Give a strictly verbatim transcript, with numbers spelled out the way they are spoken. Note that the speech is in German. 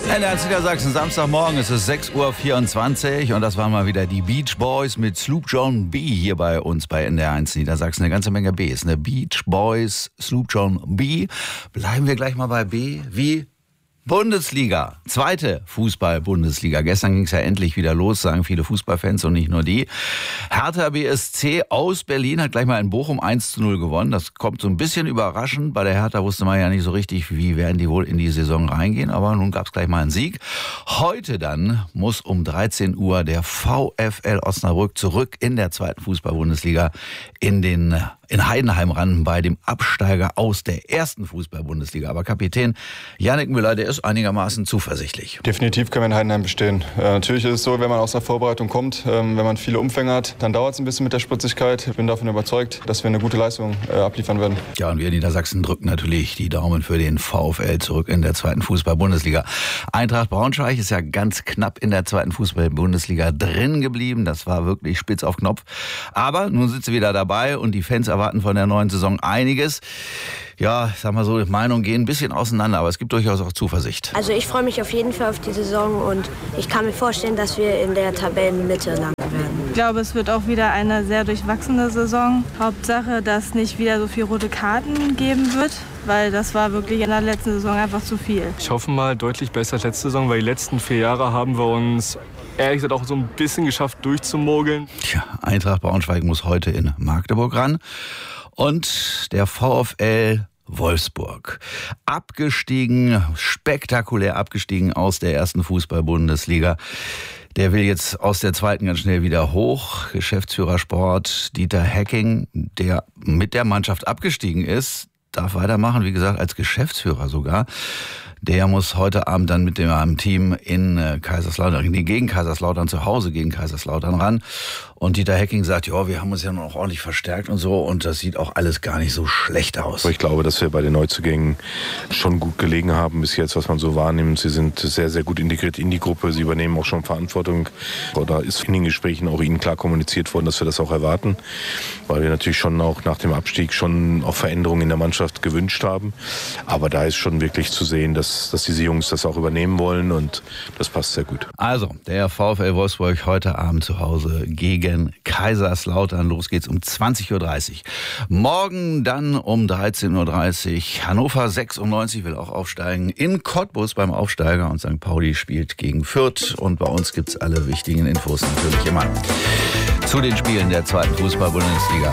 N R Niedersachsen, Samstagmorgen, es ist sechs Uhr vierundzwanzig und das waren mal wieder die Beach Boys mit Sloop John B. hier bei uns bei N R eins Niedersachsen. Eine ganze Menge Bs, ne? Beach Boys, Sloop John B. Bleiben wir gleich mal bei B wie Bundesliga, zweite Fußball-Bundesliga. Gestern ging es ja endlich wieder los, sagen viele Fußballfans und nicht nur die. Hertha B S C aus Berlin hat gleich mal in Bochum eins zu null gewonnen. Das kommt so ein bisschen überraschend. Bei der Hertha wusste man ja nicht so richtig, wie werden die wohl in die Saison reingehen. Aber nun gab es gleich mal einen Sieg. Heute dann muss um dreizehn Uhr der VfL Osnabrück zurück in der zweiten Fußball-Bundesliga in den in Heidenheim ran bei dem Absteiger aus der ersten Fußball-Bundesliga. Aber Kapitän Yannick Müller, der ist einigermaßen zuversichtlich. Definitiv können wir in Heidenheim bestehen. Äh, natürlich ist es so, wenn man aus der Vorbereitung kommt, ähm, wenn man viele Umfänge hat, dann dauert es ein bisschen mit der Spritzigkeit. Ich bin davon überzeugt, dass wir eine gute Leistung äh, abliefern werden. Ja, und wir in Niedersachsen drücken natürlich die Daumen für den VfL zurück in der zweiten Fußball-Bundesliga. Eintracht Braunschweig ist ja ganz knapp in der zweiten Fußball-Bundesliga drin geblieben. Das war wirklich spitz auf Knopf. Aber nun sind sie wieder dabei und die Fans erwarten von der neuen Saison einiges. Ja, ich sag mal so, die Meinungen gehen ein bisschen auseinander, aber es gibt durchaus auch Zuversicht. Also ich freue mich auf jeden Fall auf die Saison und ich kann mir vorstellen, dass wir in der Tabellenmitte landen werden. Ich glaube, es wird auch wieder eine sehr durchwachsene Saison. Hauptsache, dass nicht wieder so viele rote Karten geben wird, weil das war wirklich in der letzten Saison einfach zu viel. Ich hoffe mal deutlich besser als letzte Saison, weil die letzten vier Jahre haben wir uns ehrlich gesagt auch so ein bisschen geschafft durchzumogeln. Tja, Eintracht Braunschweig muss heute in Magdeburg ran. Und der VfL Wolfsburg. Abgestiegen, spektakulär abgestiegen aus der ersten Fußball-Bundesliga. Der will jetzt aus der zweiten ganz schnell wieder hoch. Geschäftsführer Sport Dieter Hecking, der mit der Mannschaft abgestiegen ist, darf weitermachen, wie gesagt, als Geschäftsführer sogar. Der muss heute Abend dann mit dem Team in Kaiserslautern, gegen Kaiserslautern zu Hause gegen Kaiserslautern ran. Und Dieter Hecking sagt, ja, wir haben uns ja noch ordentlich verstärkt und so. Und das sieht auch alles gar nicht so schlecht aus. Ich glaube, dass wir bei den Neuzugängen schon gut gelegen haben bis jetzt, was man so wahrnimmt. Sie sind sehr, sehr gut integriert in die Gruppe. Sie übernehmen auch schon Verantwortung. Da ist in den Gesprächen auch ihnen klar kommuniziert worden, dass wir das auch erwarten. Weil wir natürlich schon auch nach dem Abstieg schon auch Veränderungen in der Mannschaft gewünscht haben. Aber da ist schon wirklich zu sehen, dass, dass diese Jungs das auch übernehmen wollen. Und das passt sehr gut. Also, der VfL Wolfsburg heute Abend zu Hause gegen Kaiserslautern. Los geht's um zwanzig Uhr dreißig. Morgen dann um dreizehn Uhr dreißig. Hannover sechsundneunzig will auch aufsteigen. In Cottbus beim Aufsteiger und Sankt Pauli spielt gegen Fürth. Und bei uns gibt's alle wichtigen Infos natürlich immer zu den Spielen der zweiten Fußball-Bundesliga.